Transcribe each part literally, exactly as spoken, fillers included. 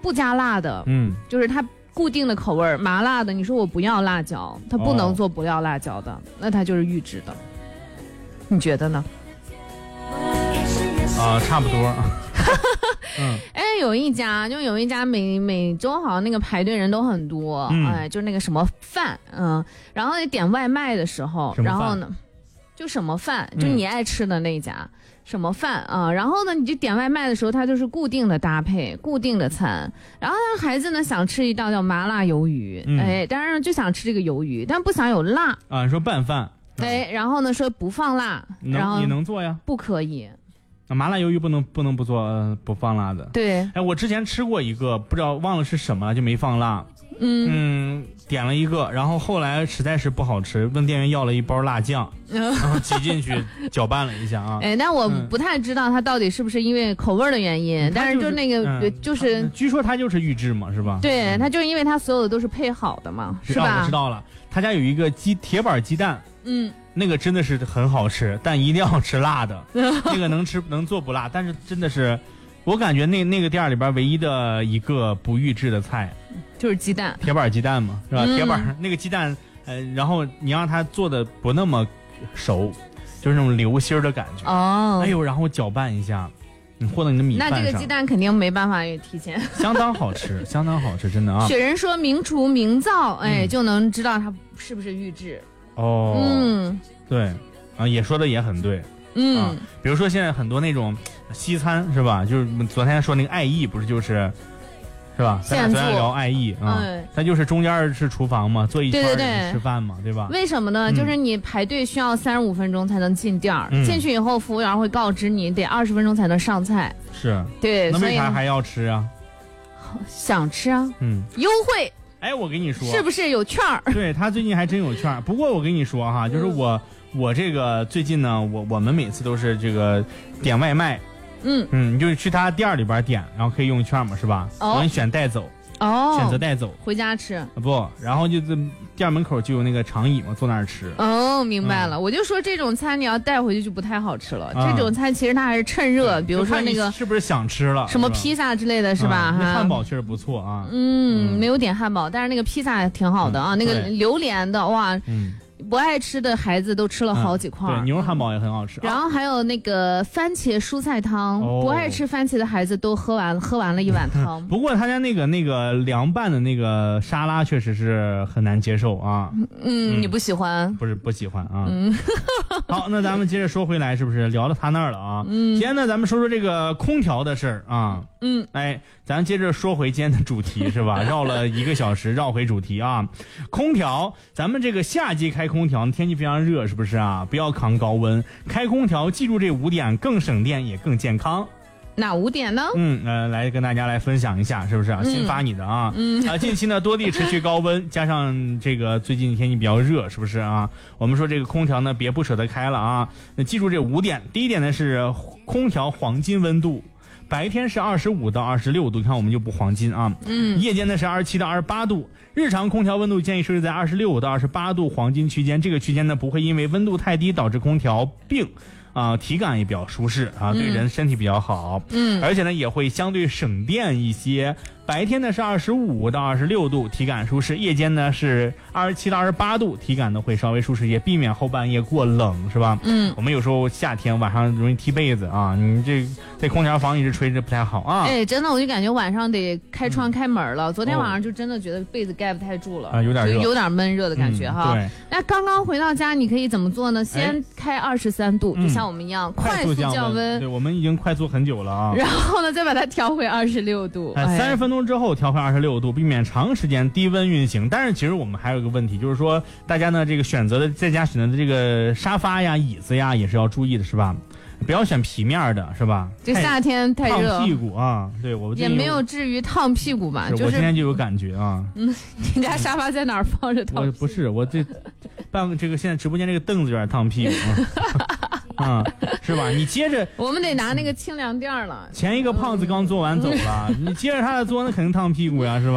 不加辣的， 嗯， 就是它固定的口味，麻辣的，你说我不要辣椒，它不能做不要辣椒的，哦、那它就是预制的。你觉得呢？ 啊、呃，差不多。 嗯，哎，有一家就有一家每每周好像那个排队人都很多，嗯、哎，就那个什么饭，嗯，然后你点外卖的时候，然后呢，就什么饭，就你爱吃的那一家。嗯什么饭啊？然后呢，你就点外卖的时候，它就是固定的搭配、固定的餐。然后孩子呢想吃一道叫麻辣鱿鱼，嗯、哎，当然就想吃这个鱿鱼，但不想有辣啊。你说拌饭， 哎，然后呢说不放辣，然后你能做呀？ 不可以。 麻辣鱿鱼不能不能不做、呃、不放辣的。 对， 哎，我之前吃过一个，不知道忘了是什么，就没放辣。 嗯嗯，点了一个，然后后来实在是不好吃，问店员要了一包辣酱，然后挤进去搅拌了一下啊。 哎，但我不太知道它到底是不是因为口味的原因，嗯、但是就那个、嗯、就是， 据说它就是预制嘛，是吧？ 对，它就是因为它所有的都是配好的嘛，是吧？ 我知道了，他家有一个鸡铁板鸡蛋， 嗯。 那个真的是很好吃，但一定要吃辣的。那个能吃能做不辣，但是真的是，我感觉那那个店里边唯一的一个不预制的菜， 就是鸡蛋， 铁板鸡蛋嘛，是吧？嗯、铁板那个鸡蛋，呃，然后你让它做的不那么熟，就是那种流心的感觉。 哦， 哎呦，然后搅拌一下，你和到你的米饭上。 那这个鸡蛋肯定没办法提前。 相当好吃，相当好吃，真的啊！ 雪人说明厨明灶，哎，嗯、就能知道它是不是预制。 哦， 嗯， 对，啊，也说的也很对， 嗯、 啊，比如说现在很多那种西餐是吧？就是昨天说那个爱意，不是就是，是吧？咱俩昨天聊爱意啊，嗯、它就是中间是厨房嘛，做一圈人吃饭嘛， 对, 对, 对吧？ 为什么呢？嗯、就是你排队需要三十五分钟才能进店儿， 嗯、 进去以后服务员会告知你得二十分钟才能上菜。 是， 对， 那为啥还要吃啊？ 想吃啊， 嗯， 优惠。 哎，我跟你说， 是不是有券儿？ 对，他最近还真有券儿。不过我跟你说哈，就是我、嗯、我这个最近呢，我我们每次都是这个点外卖， 嗯嗯，你就是去他店里边点，然后可以用券嘛，是吧？ 哦， 然后你选带走， 哦， 选择带走回家吃。 不，然后就这店门口就有那个长椅嘛，坐那儿吃。 哦，明白了。嗯、我就说这种餐你要带回去就不太好吃了。嗯、这种餐其实它还是趁热，比如说那个是不是想吃了什么披萨之类的，是吧？ 嗯、那汉堡确实不错啊。 嗯，嗯没有点汉堡，但是那个披萨挺好的啊。嗯、那个榴莲的哇。 嗯。 不爱吃的孩子都吃了好几块、 嗯、对，牛肉汉堡也很好吃、嗯、 然后还有那个番茄蔬菜汤、哦、不爱吃番茄的孩子都喝完喝完了一碗汤不过他家那个那个凉拌的那个沙拉确实是很难接受啊。 嗯, 嗯你不喜欢？ 不是不喜欢啊。嗯好，那咱们接着说回来，是不是聊到他那儿了啊？ 嗯， 今天呢咱们说说这个空调的事儿啊。 嗯， 哎，咱接着说回今天的主题是吧？绕了一个小时，绕回主题啊。空调，咱们这个夏季开空调，天气非常热，是不是啊？不要扛高温，开空调，记住这五点，更省电也更健康。 哪五点呢？ 嗯，呃，来跟大家来分享一下，是不是啊？新发你的啊， 嗯啊，近期呢多地持续高温，加上这个最近天气比较热，是不是啊？我们说这个空调呢，别不舍得开了啊。那记住这五点，第一点呢是空调黄金温度。白天是二十五到二十六度，看我们就不黄金啊。 嗯， 夜间呢是二十七到二十八度，日常空调温度建议设置在二十六到二十八度黄金区间，这个区间呢不会因为温度太低导致空调病。啊，体感也比较舒适啊，对人身体比较好。 嗯， 而且呢也会相对省电一些。白天呢是二十五到二十六度，体感舒适；夜间呢是二十七到二十八度，体感呢会稍微舒适一些，避免后半夜过冷，是吧？ 嗯， 我们有时候夏天晚上容易踢被子啊，你这在空调房一直吹着不太好啊。 哎，真的，我就感觉晚上得开窗开门了。嗯、昨天晚上就真的觉得被子盖不太住了， 啊、有点热， 有点闷热的感觉、 嗯、 哈。 对。 那刚刚回到家，你可以怎么做呢？先开二十三度、哎，就像我们一样、嗯、快速降温。 对，我们已经快速很久了啊。 然后呢，再把它调回二十六度。 哎，三十分钟之后调回二十六度，避免长时间低温运行。但是其实我们还有一个问题，就是说大家呢这个选择的在家选择的这个沙发呀、椅子呀，也是要注意的，是吧？不要选皮面的，是吧？ 这夏天太热， 烫屁股啊！对我也没有至于烫屁股吧？就是我今天就有感觉啊。 嗯，你家沙发在哪儿放着烫？ 我不是，我这办这个现在直播间这个凳子有点烫屁股啊。嗯，是吧？你接着， 我们得拿那个清凉垫了。 前一个胖子刚做完走了，嗯、你接着他的做，那肯定烫屁股呀，是吧？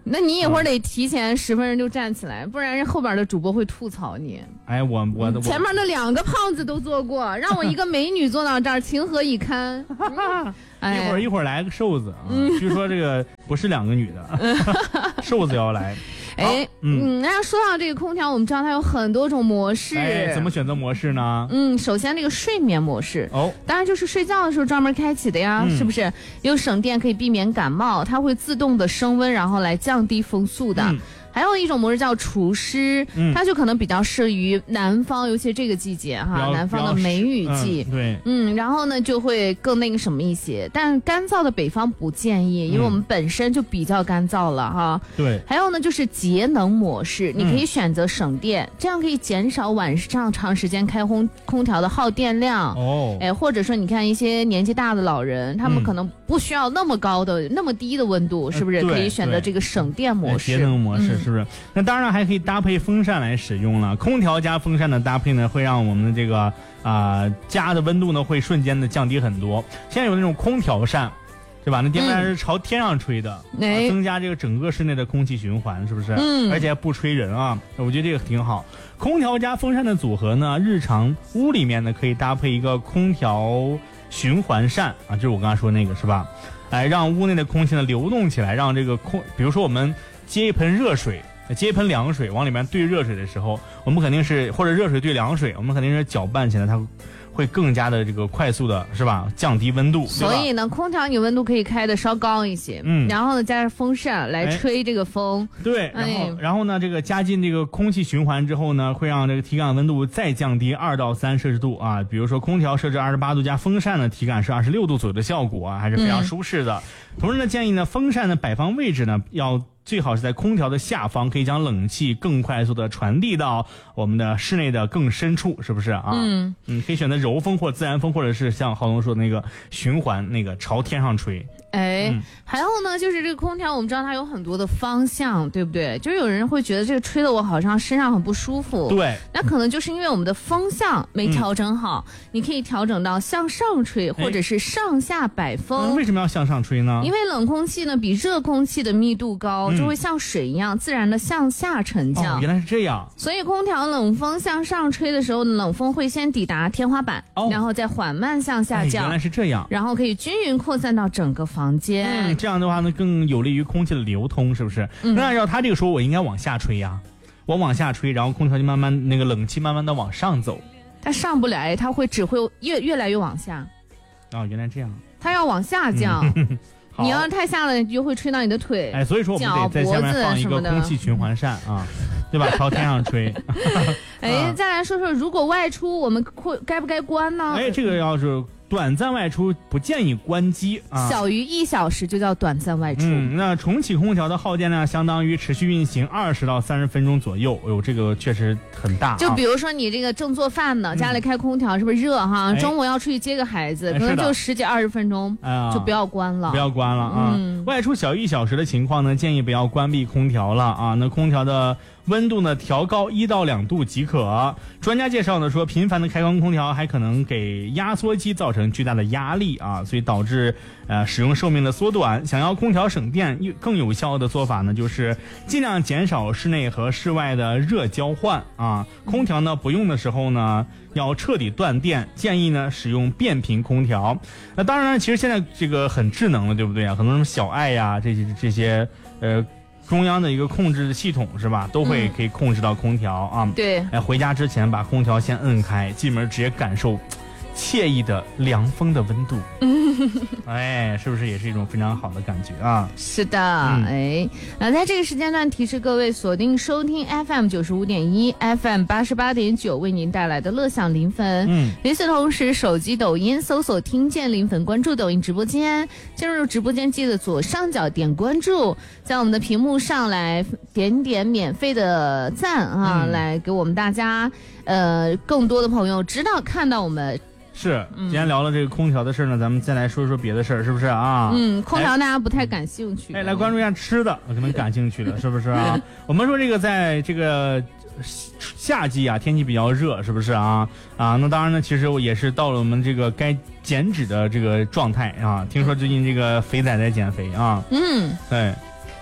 那你一会儿得提前十分钟就站起来，嗯、不然人后边的主播会吐槽你。 哎，我我我前面的两个胖子都坐过，让我一个美女坐到这儿，情何以堪？嗯哎、一会儿一会儿来个瘦子啊，嗯、据说这个不是两个女的，瘦子要来。 哎，嗯，那、嗯、说到这个空调，我们知道它有很多种模式， 哎，怎么选择模式呢？ 嗯，首先这个睡眠模式，哦，当然就是睡觉的时候专门开启的呀，嗯、是不是？又省电，可以避免感冒，它会自动的升温，然后来降低风速的。嗯，还有一种模式叫除湿，嗯、它就可能比较适于南方，尤其这个季节哈，南方的梅雨季， 嗯、对， 嗯，然后呢就会更那个什么一些，但干燥的北方不建议，因为我们本身就比较干燥了哈。 对， 还有呢就是节能模式，你可以选择省电，嗯、这样可以减少晚上长时间开空空调的耗电量。哦，哎，或者说你看一些年纪大的老人，他们可能不需要那么高的、嗯、那么低的温度，是不是、呃、可以选择这个省电模式、 节能模式？嗯是不是？那当然还可以搭配风扇来使用了。空调加风扇的搭配呢，会让我们的这个啊、呃、家的温度呢会瞬间的降低很多。现在有那种空调扇，对吧？那电风扇是朝天上吹的，嗯啊、增加这个整个室内的空气循环，是不是？嗯，而且还不吹人啊，我觉得这个挺好。空调加风扇的组合呢，日常屋里面呢可以搭配一个空调循环扇啊，就是我刚才说那个是吧？哎，让屋内的空气呢流动起来，让这个空，比如说我们接一盆热水，接一盆凉水，往里面兑热水的时候，我们肯定是或者热水兑凉水，我们肯定是搅拌起来，它会更加的这个快速的，是吧？降低温度。 所以呢，空调你温度可以开的稍高一些，嗯，然后呢加上风扇来吹这个风， 哎、对，然后、哎、然后呢这个加进这个空气循环之后呢，会让这个体感温度再降低二到三摄氏度啊。比如说空调设置二十八度，加风扇呢体感是二十六度左右的效果啊，还是非常舒适的。嗯、同时呢，建议呢风扇的摆放位置呢要。最好是在空调的下方，可以将冷气更快速的传递到我们的室内的更深处，是不是啊？嗯嗯，可以选择柔风或自然风，或者是像浩东说的那个循环，那个朝天上吹。 哎，嗯、还有呢，就是这个空调，我们知道它有很多的方向，对不对？就是有人会觉得这个吹的我好像身上很不舒服， 对， 那可能就是因为我们的风向没调整好。嗯、你可以调整到向上吹，或者是上下摆风。 嗯、为什么要向上吹呢？ 因为冷空气呢比热空气的密度高，嗯、就会像水一样自然的向下沉降。 哦，原来是这样。 所以空调冷风向上吹的时候，冷风会先抵达天花板，哦、然后再缓慢向下降。 哎、原来是这样。 然后可以均匀扩散到整个房间。 嗯，这样的话呢，更有利于空气的流通，是不是？嗯、那按照他这个说，我应该往下吹呀，我往下吹，然后空调就慢慢那个冷气慢慢的往上走。 它上不来，它会只会越越来越往下。 哦，原来这样。 它要往下降。嗯你要是太下了，你就会吹到你的腿。 哎，所以说我们得在下面放一个空气循环扇啊，对吧？朝天上吹。 哎，再来说说，如果外出，我们会该不该关呢？ 哎，这个要是短暂外出不建议关机啊， 小于一小时就叫短暂外出。 嗯，那重启空调的耗电量相当于持续运行二十到三十分钟左右。哎呦，这个确实很大、啊。 就比如说你这个正做饭呢，家里开空调是不是热哈？嗯、中午要出去接个孩子，哎、可能就十几二十分钟，哎、就不要关了， 不要关了啊。嗯、外出小于一小时的情况呢，建议不要关闭空调了啊。那空调的温度呢调高一到两度即可。专家介绍呢说，频繁的开关空调还可能给压缩机造成巨大的压力啊，所以导致呃使用寿命的缩短。想要空调省电，更有效的做法呢，就是尽量减少室内和室外的热交换啊。空调呢不用的时候呢，要彻底断电，建议呢使用变频空调。那当然，其实现在这个很智能了，对不对啊？很多什么小爱呀，这些这些呃。中央的一个控制系统是吧，都会可以控制到空调啊。 嗯、对， 哎，回家之前把空调先摁开，进门直接感受惬意的凉风的温度。哎，是不是也是一种非常好的感觉啊？ 是的，嗯、哎，那在这个时间段提示各位锁定收听 F M 九十五点一 F M 八十八点九为您带来的乐享临汾。嗯，与此同时，手机抖音搜索听见临汾，关注抖音直播间，进入直播间记得左上角点关注，在我们的屏幕上来点点免费的赞啊，嗯、来给我们大家呃更多的朋友知道看到我们。 是，今天聊了这个空调的事呢，咱们再来说说别的事儿，是不是啊？ 嗯，空调大家不太感兴趣。 哎，来关注一下吃的，可能感兴趣的，是不是啊？我们说这个在这个夏季啊，天气比较热，是不是啊？啊，那当然呢，其实我也是到了我们这个该减脂的这个状态啊。听说最近这个肥仔在减肥啊。嗯，对。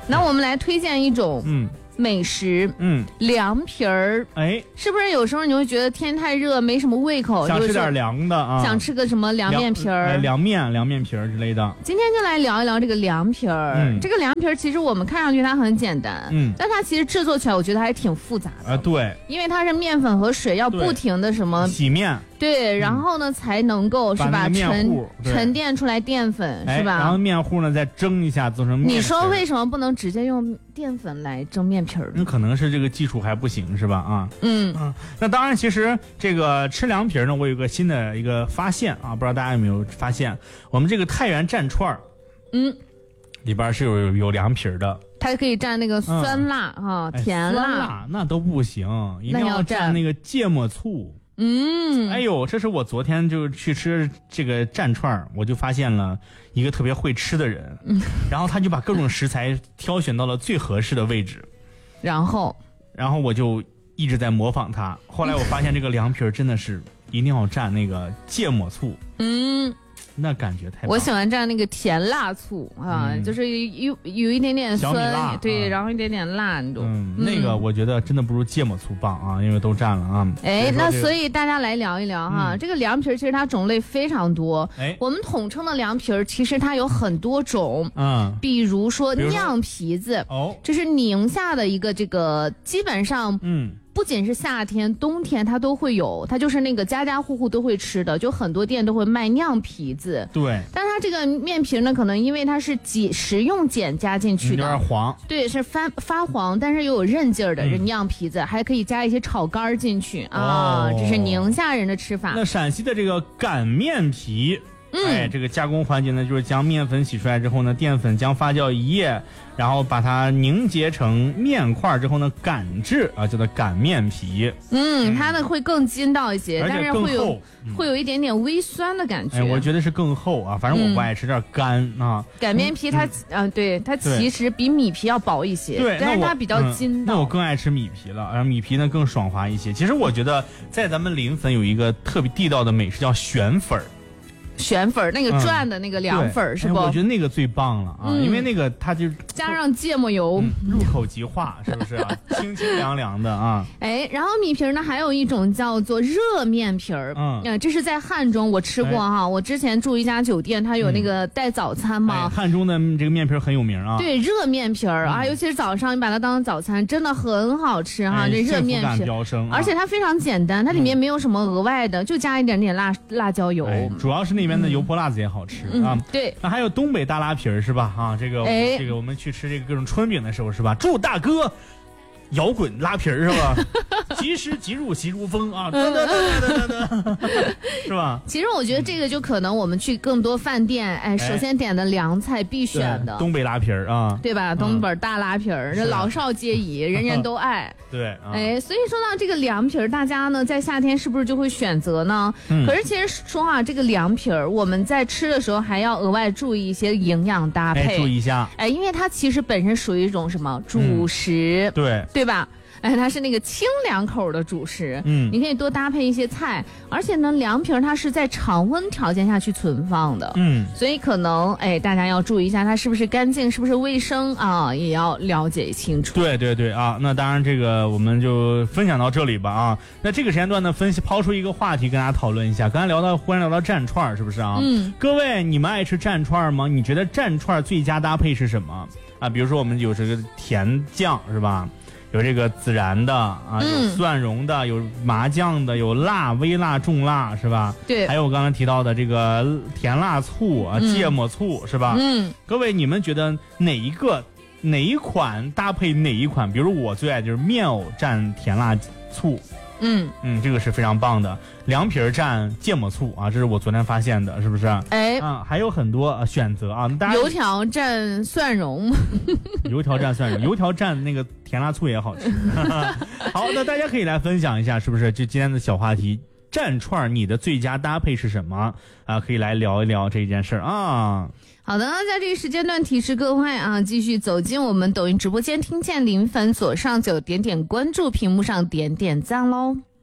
那我们来推荐一种，嗯。美食， 嗯， 凉皮儿， 哎， 是不是有时候你会觉得天太热，没什么胃口， 想吃点凉的啊？ 想吃个什么凉面皮儿、 凉面、凉面皮儿之类的。 今天就来聊一聊这个凉皮儿。嗯、这个凉皮儿其实我们看上去它很简单，嗯，但它其实制作起来我觉得还挺复杂的。 啊，对， 因为它是面粉和水要不停的什么洗面。 对，然后呢，才能够是吧沉沉淀出来淀粉，是吧？ 然后面糊呢再蒸一下做成面。 你说为什么不能直接用淀粉来蒸面皮儿？ 那可能是这个技术还不行，是吧？啊，嗯嗯。那当然，其实这个吃凉皮儿呢，我有个新的一个发现啊，不知道大家有没有发现，我们这个太原蘸串儿，嗯，里边是有有凉皮儿的。 它可以蘸那个酸辣、嗯、啊，甜辣， 酸辣那都不行，一定要蘸那个芥末醋。嗯，哎呦，这是我昨天就去吃这个蘸串，我就发现了一个特别会吃的人，嗯、然后他就把各种食材挑选到了最合适的位置， 然后， 然后我就一直在模仿他。后来我发现这个凉皮真的是一定要蘸那个芥末醋，嗯。那感觉太棒了。 我喜欢蘸那个甜辣醋啊，嗯、就是有有一点点酸，对，啊、然后一点点辣那种。 嗯，那个我觉得真的不如芥末醋棒啊，因为都蘸了啊。 哎，那所以大家来聊一聊哈，嗯、这个凉皮其实它种类非常多。哎，我们统称的凉皮其实它有很多种。嗯，比如说酿皮子，哦，这是宁夏的一个这个基本上，嗯。不仅是夏天，冬天它都会有，它就是那个家家户户都会吃的，就很多店都会卖酿皮子。 对， 但它这个面皮呢，可能因为它是碱食用碱加进去的， 有点黄。 对，是发发黄，但是又有韧劲儿的，这、嗯、酿皮子还可以加一些炒肝进去、哦、啊，这是宁夏人的吃法。 那陕西的这个擀面皮。嗯、哎，这个加工环节呢，就是将面粉洗出来之后呢，淀粉将发酵一夜，然后把它凝结成面块之后呢，擀制啊，叫做擀面皮。 嗯，它呢会更筋道一些，但是会有、嗯、会有一点点微酸的感觉。 哎，我觉得是更厚啊，反正我不爱吃，有点干、嗯、啊。 擀面皮它，嗯、呃，对，它其实比米皮要薄一些， 对， 但是它比较筋道、 嗯。那我更爱吃米皮了，然后米皮呢更爽滑一些。其实我觉得在咱们临汾有一个特别地道的美食叫旋粉儿。 旋粉那个转的那个凉粉、嗯、是不、 哎？我觉得那个最棒了啊，嗯、因为那个它就加上芥末油、 嗯，入口即化，是不是啊？清清凉凉的啊。 哎，然后米皮呢，还有一种叫做热面皮儿，嗯、呃，这是在汉中我吃过哈、哎。我之前住一家酒店，它有那个带早餐嘛。 哎、汉中的这个面皮很有名啊。 对，热面皮儿、嗯、啊，尤其是早上你把它当早餐，真的很好吃哈。 哎、 这热面皮， 飙升、啊， 而且它非常简单，它里面没有什么额外的，嗯、就加一点点辣辣椒油、 哎，主要是那边的油泼辣子也好吃、 嗯、 啊。 对， 那还有东北大拉皮儿是吧？啊，这个、哎、这个我们去吃这个各种春饼的时候是吧？祝大哥摇滚拉皮儿是吧？及时即入习如风啊，噔噔噔噔噔噔，是吧？ 其实我觉得这个就可能我们去更多饭店，哎，首先点的凉菜必选的东北拉皮儿啊， 对吧？东北大拉皮儿，这、嗯、老少皆宜，人人都爱。 对，啊、 哎，所以说呢，这个凉皮儿，大家呢在夏天是不是就会选择呢？嗯、可是其实说啊，这个凉皮儿，我们在吃的时候还要额外注意一些营养搭配， 哎、注意一下。 哎，因为它其实本身属于一种什么主食， 嗯、对。 对吧？哎，它是那个清凉口的主食，嗯，你可以多搭配一些菜，而且呢，凉皮它是在常温条件下去存放的，嗯，所以可能哎，大家要注意一下它是不是干净，是不是卫生啊，也要了解清楚。 对对对啊，那当然这个我们就分享到这里吧啊。那这个时间段呢，分析抛出一个话题跟大家讨论一下。刚才聊到忽然聊到蘸串，是不是啊？嗯，各位你们爱吃蘸串吗？你觉得蘸串最佳搭配是什么啊？比如说我们有这个甜酱是吧？有这个孜然的啊，有蒜蓉的，嗯、有麻酱的，有辣、微辣、重辣，是吧？ 对。 还有我刚才提到的这个甜辣醋啊，芥末醋，是吧？嗯。各位，你们觉得哪一个、哪一款搭配哪一款？比如我最爱就是面藕蘸甜辣醋。嗯嗯，这个是非常棒的。凉皮儿蘸芥末醋啊，这是我昨天发现的，是不是？哎，啊，还有很多、呃、选择啊。大家油条蘸蒜蓉， 油条蘸蒜蓉，油条蘸那个甜辣醋也好吃。好，那大家可以来分享一下，是不是？就今天的小话题，蘸串你的最佳搭配是什么啊？可以来聊一聊这件事儿啊。 好的，在这个时间段提示各位啊，继续走进我们抖音直播间，听见临汾左上角点点关注，屏幕上点点赞喽。